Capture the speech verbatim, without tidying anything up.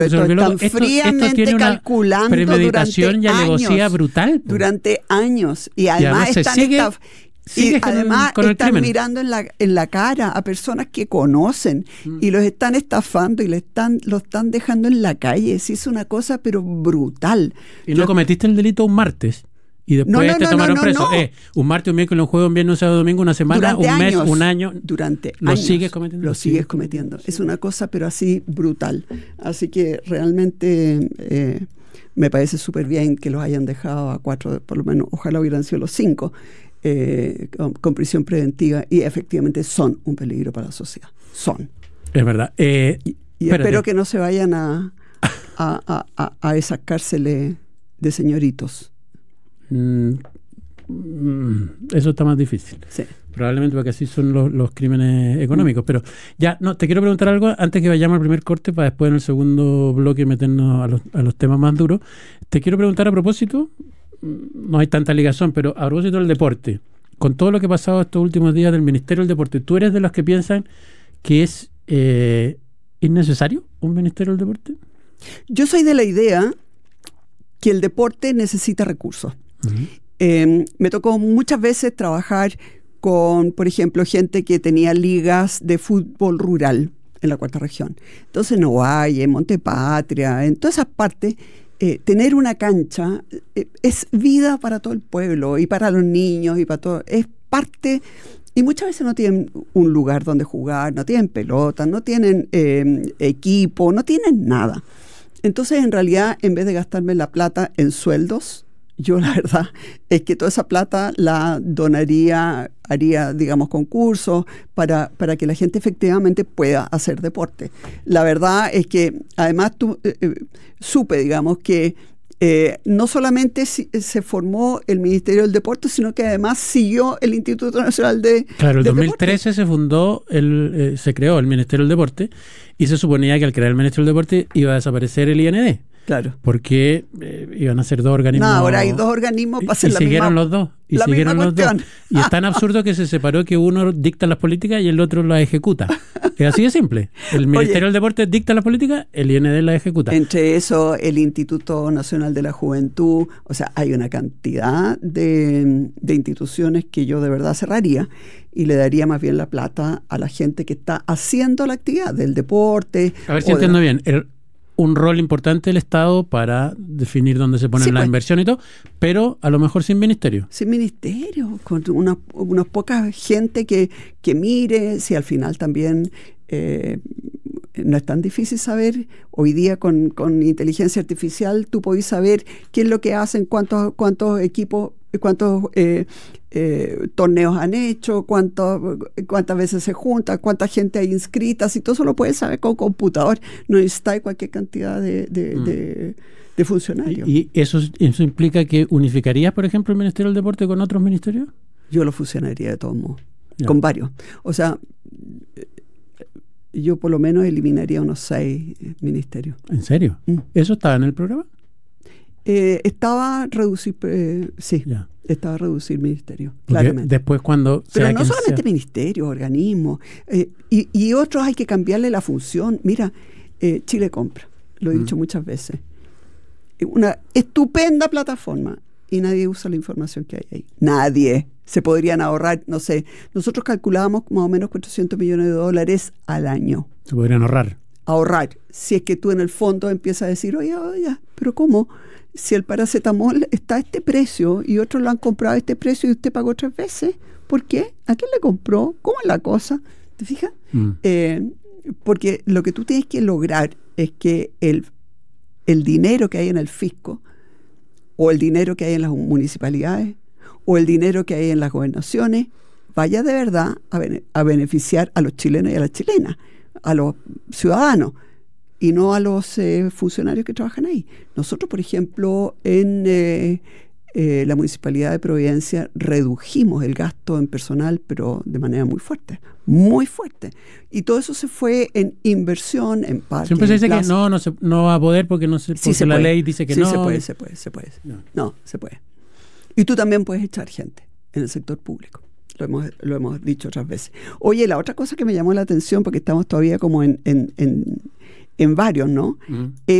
Esto están esto, fríamente esto tiene una calculando premeditación durante y alevosía años, brutal. Po. Durante años. Y además, y además están, sigue, esta, sigue y con, además con el están crimen. mirando en la, en la cara a personas que conocen mm. y los están estafando y le están, los están dejando en la calle. Se hizo una cosa pero brutal. Y no Yo, cometiste el delito un martes. Y después no, no, te no, tomaron no, preso. no. Eh, un martes, un miércoles, un jueves, un viernes, un sábado, domingo, una semana, durante un mes, años, un año. Durante lo años. sigues cometiendo. Lo sigues cometiendo. Es una cosa, pero así brutal. Así que realmente eh, me parece súper bien que los hayan dejado a cuatro, por lo menos, ojalá hubieran sido los cinco, eh, con, con prisión preventiva. Y efectivamente son un peligro para la sociedad. Son. Es verdad. Eh, y y espero que no se vayan a, a, a, a, a esas cárceles de señoritos. Mm. Eso está más difícil. Sí. Probablemente porque así son los, los crímenes económicos. Mm. Pero ya, no, te quiero preguntar algo antes que vayamos al primer corte para después en el segundo bloque meternos a los, a los temas más duros. Te quiero preguntar a propósito, no hay tanta ligación, pero a propósito del deporte, con todo lo que ha pasado estos últimos días del Ministerio del Deporte, ¿tú eres de los que piensan que es eh, innecesario un Ministerio del Deporte? Yo soy de la idea que el deporte necesita recursos. Uh-huh. Eh, me tocó muchas veces trabajar con, por ejemplo, gente que tenía ligas de fútbol rural en la cuarta región. Entonces, en Ovalle, en Montepatria, en todas esas partes, eh, tener una cancha eh, es vida para todo el pueblo y para los niños y para todo. Es parte, y muchas veces no tienen un lugar donde jugar, no tienen pelota, no tienen eh, equipo, no tienen nada. Entonces, en realidad, en vez de gastarme la plata en sueldos, yo la verdad es que toda esa plata la donaría, haría, digamos, concursos para, para que la gente efectivamente pueda hacer deporte. La verdad es que además tú, eh, eh, supe, digamos, que eh, no solamente si, se formó el Ministerio del Deporte, sino que además siguió el Instituto Nacional de Claro, el de dos mil trece Deporte. se fundó, el, eh, se creó el Ministerio del Deporte y se suponía que al crear el Ministerio del Deporte iba a desaparecer el I N D. Claro. Porque eh, iban a ser dos organismos. No, ahora hay dos organismos para hacer y la siguieron misma, los dos. Y la siguieron misma los cuestión. dos. Y es tan absurdo que se separó que uno dicta las políticas y el otro las ejecuta. Es así de simple. El Ministerio Oye, del Deporte dicta las políticas, el I N D las ejecuta. Entre eso, el Instituto Nacional de la Juventud, o sea, hay una cantidad de, de instituciones que yo de verdad cerraría y le daría más bien la plata a la gente que está haciendo la actividad del deporte. A ver si entiendo de... bien. El, un rol importante del Estado para definir dónde se ponen sí, las pues, inversiones y todo, pero a lo mejor sin ministerio. Sin ministerio, con una, unas pocas gente que, que mire, si al final también eh, no es tan difícil saber, hoy día con, con inteligencia artificial tú podés saber qué es lo que hacen, cuántos, cuántos equipos, cuántos eh, eh, torneos han hecho, cuánto, cuántas veces se juntan, cuánta gente hay inscrita, si todo eso lo puedes saber con computador, no necesitas cualquier cantidad de, de, mm. de, de funcionarios. ¿Y, y eso, eso implica que unificarías, por ejemplo, el Ministerio del Deporte con otros ministerios? Yo lo fusionaría de todos modos, ya. Con varios. O sea, yo por lo menos eliminaría unos seis ministerios. ¿En serio? Mm. ¿Eso estaba en el programa? Eh, estaba reducir, eh, sí, ya. estaba reducir ministerio, Porque claramente. Después cuando Pero sea no solamente sea. ministerios, organismos, eh, y, y otros hay que cambiarle la función. Mira, eh, Chile Compra, lo he mm. dicho muchas veces, una estupenda plataforma y nadie usa la información que hay ahí. Nadie. Se podrían ahorrar, no sé, nosotros calculábamos más o menos cuatrocientos millones de dólares al año. Se podrían ahorrar. Ahorrar. Si es que tú en el fondo empiezas a decir, oye, oye, pero ¿cómo? Si el paracetamol está a este precio y otros lo han comprado a este precio y usted pagó tres veces, ¿por qué? ¿A quién le compró? ¿Cómo es la cosa? ¿Te fijas? Mm. Eh, porque lo que tú tienes que lograr es que el, el dinero que hay en el fisco o el dinero que hay en las municipalidades o el dinero que hay en las gobernaciones vaya de verdad a, bene- a beneficiar a los chilenos y a las chilenas, a los ciudadanos, y no a los eh, funcionarios que trabajan ahí. Nosotros, por ejemplo, en eh, eh, la Municipalidad de Providencia redujimos el gasto en personal, pero de manera muy fuerte, muy fuerte. Y todo eso se fue en inversión, en parques. Siempre se dice que no, no, se, no va a poder porque, no se, porque sí se la puede. ley dice que sí, no. Sí, se puede, se puede, se puede. No. no, se puede. Y tú también puedes echar gente en el sector público. Lo hemos, lo hemos dicho otras veces. Oye, la otra cosa que me llamó la atención, porque estamos todavía como en... en, en en varios, ¿no? Mm.